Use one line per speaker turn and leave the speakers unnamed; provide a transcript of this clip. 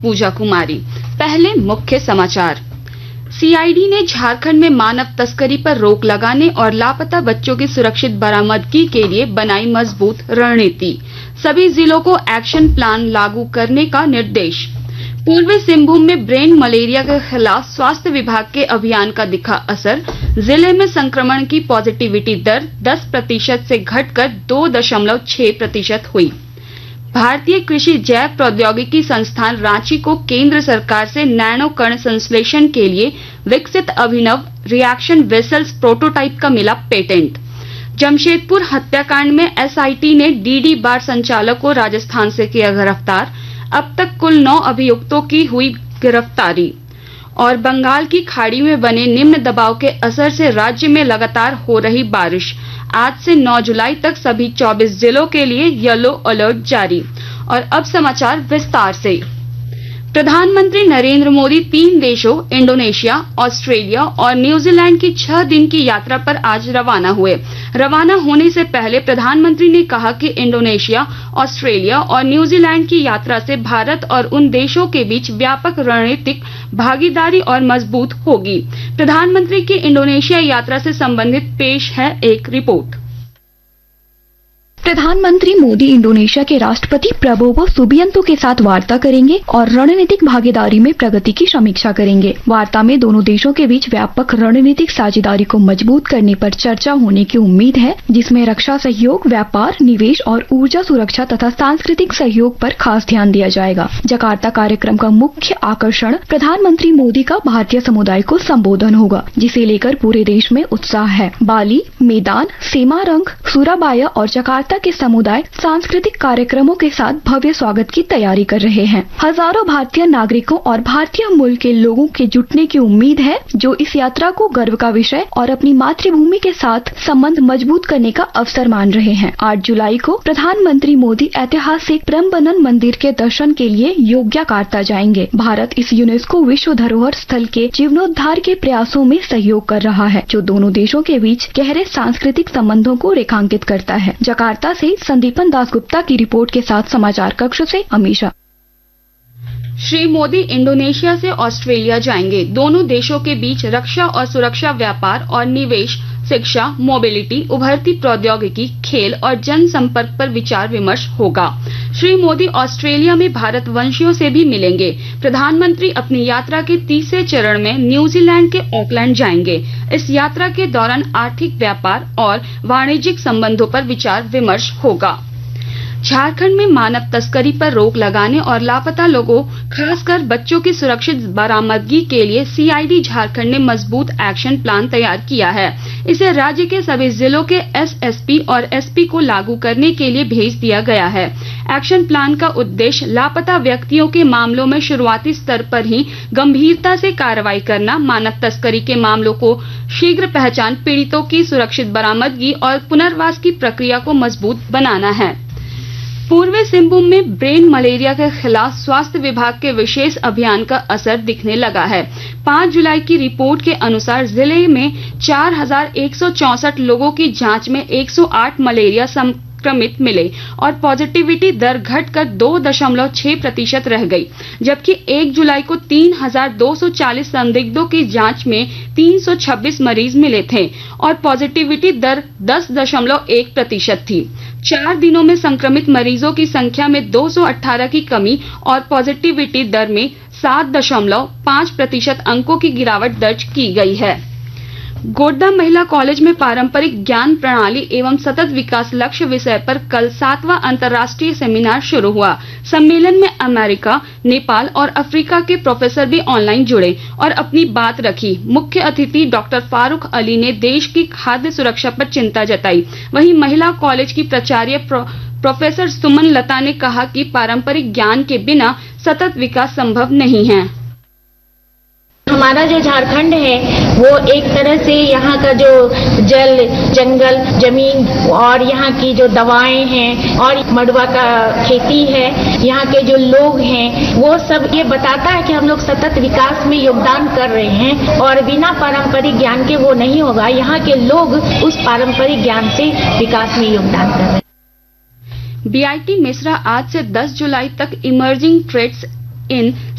पूजा कुमारी। पहले मुख्य समाचार। सीआईडी ने झारखंड में मानव तस्करी पर रोक लगाने और लापता बच्चों की सुरक्षित बरामदगी के लिए बनाई मजबूत रणनीति। सभी जिलों को एक्शन प्लान लागू करने का निर्देश। पूर्वी सिंहभूम में ब्रेन मलेरिया के खिलाफ स्वास्थ्य विभाग के अभियान का दिखा असर। जिले में संक्रमण की पॉजिटिविटी दर 10% से घटकर 2.6% हुई। भारतीय कृषि जैव प्रौद्योगिकी संस्थान रांची को केंद्र सरकार से नैनो कण संश्लेषण के लिए विकसित अभिनव रिएक्शन वेसल्स प्रोटोटाइप का मिला पेटेंट। जमशेदपुर हत्याकांड में एसआईटी ने डीडी बार संचालक को राजस्थान से किया गिरफ्तार। अब तक कुल 9 अभियुक्तों की हुई गिरफ्तारी। और बंगाल की खाड़ी में बने निम्न दबाव के असर से राज्य में लगातार हो रही बारिश। आज से 9 जुलाई तक सभी 24 जिलों के लिए येलो अलर्ट जारी। और अब समाचार विस्तार से। प्रधानमंत्री नरेंद्र मोदी 3 देशों इंडोनेशिया, ऑस्ट्रेलिया और न्यूजीलैंड की 6 दिन की यात्रा पर आज रवाना हुए। रवाना होने से पहले प्रधानमंत्री ने कहा कि इंडोनेशिया, ऑस्ट्रेलिया और न्यूजीलैंड की यात्रा से भारत और उन देशों के बीच व्यापक रणनीतिक भागीदारी और मजबूत होगी। प्रधानमंत्री की इंडोनेशिया यात्रा से संबंधित पेश है एक रिपोर्ट।
प्रधानमंत्री मोदी इंडोनेशिया के राष्ट्रपति प्रबोवो सुबियांतो के साथ वार्ता करेंगे और रणनीतिक भागीदारी में प्रगति की समीक्षा करेंगे। वार्ता में दोनों देशों के बीच व्यापक रणनीतिक साझेदारी को मजबूत करने पर चर्चा होने की उम्मीद है, जिसमें रक्षा सहयोग, व्यापार, निवेश और ऊर्जा सुरक्षा तथा सांस्कृतिक सहयोग पर खास ध्यान दिया जाएगा। जकार्ता कार्यक्रम का मुख्य आकर्षण प्रधानमंत्री मोदी का भारतीय समुदाय को संबोधन होगा, जिसे लेकर पूरे देश में उत्साह है। बाली, मेदान, सेमारंग, सुराबाया और जकार्ता के समुदाय सांस्कृतिक कार्यक्रमों के साथ भव्य स्वागत की तैयारी कर रहे हैं। हजारों भारतीय नागरिकों और भारतीय मूल के लोगों के जुटने की उम्मीद है, जो इस यात्रा को गर्व का विषय और अपनी मातृभूमि के साथ संबंध मजबूत करने का अवसर मान रहे हैं। 8 जुलाई को प्रधानमंत्री मोदी ऐतिहासिक प्रम्बनन मंदिर के दर्शन के लिए योग्यकार्ता जाएंगे। भारत इस यूनेस्को विश्व धरोहर स्थल के जीर्णोद्धार के प्रयासों में सहयोग कर रहा है, जो दोनों देशों के बीच गहरे सांस्कृतिक संबंधों को रेखांकित करता है। जकार्ता से संदीपन दासगुप्ता की रिपोर्ट के साथ समाचार कक्ष से अमीशा।
श्री मोदी इंडोनेशिया से ऑस्ट्रेलिया जाएंगे। दोनों देशों के बीच रक्षा और सुरक्षा, व्यापार और निवेश, शिक्षा, मोबिलिटी, उभरती प्रौद्योगिकी, खेल और जनसंपर्क पर विचार विमर्श होगा। श्री मोदी ऑस्ट्रेलिया में भारतवंशियों से भी मिलेंगे। प्रधानमंत्री अपनी यात्रा के तीसरे चरण में न्यूजीलैंड के ऑकलैंड जाएंगे। इस यात्रा के दौरान आर्थिक, व्यापार और वाणिज्यिक संबंधों पर विचार विमर्श होगा। झारखंड में मानव तस्करी पर रोक लगाने और लापता लोगों, खासकर बच्चों की सुरक्षित बरामदगी के लिए सीआईडी झारखंड ने मजबूत एक्शन प्लान तैयार किया है। इसे राज्य के सभी जिलों के एसएसपी और एसपी को लागू करने के लिए भेज दिया गया है। एक्शन प्लान का उद्देश्य लापता व्यक्तियों के मामलों में शुरुआती स्तर पर ही गंभीरता से कार्रवाई करना, मानव तस्करी के मामलों को शीघ्र पहचान, पीड़ितों की सुरक्षित बरामदगी और पुनर्वास की प्रक्रिया को मजबूत बनाना है। पूर्वी सिंहभूम में ब्रेन मलेरिया के खिलाफ स्वास्थ्य विभाग के विशेष अभियान का असर दिखने लगा है। 5 जुलाई की रिपोर्ट के अनुसार जिले में 4164 लोगों की जांच में 108 मलेरिया संक्रमित मिले और पॉजिटिविटी दर घटकर 2.6% रह गई, जबकि 1 जुलाई को 3240 संदिग्धों की जांच में 326 मरीज मिले थे और पॉजिटिविटी दर 10.1% थी। 4 दिनों में संक्रमित मरीजों की संख्या में 218 की कमी और पॉजिटिविटी दर में 7.5% अंकों की गिरावट दर्ज की गई है। गोड्डा महिला कॉलेज में पारंपरिक ज्ञान प्रणाली एवं सतत विकास लक्ष्य विषय पर कल 7वां अंतर्राष्ट्रीय सेमिनार शुरू हुआ। सम्मेलन में अमेरिका, नेपाल और अफ्रीका के प्रोफेसर भी ऑनलाइन जुड़े और अपनी बात रखी। मुख्य अतिथि डॉक्टर फारूक अली ने देश की खाद्य सुरक्षा पर चिंता जताई। वहीं महिला कॉलेज की प्राचार्य प्रोफेसर सुमन लता ने कहा कि पारंपरिक ज्ञान के बिना सतत विकास संभव नहीं है।
हमारा जो झारखंड है वो एक तरह से यहाँ का जो जल, जंगल, जमीन और यहाँ की जो दवाएं हैं और मड़ुआ का खेती है, यहाँ के जो लोग हैं, वो सब ये बताता है कि हम लोग सतत विकास में योगदान कर रहे हैं और बिना पारंपरिक ज्ञान के वो नहीं होगा। यहाँ के लोग उस पारंपरिक ज्ञान से विकास में योगदान कर रहे हैं।
बीआईटी मिश्रा आज से 10 जुलाई तक इमर्जिंग ट्रेड्स इन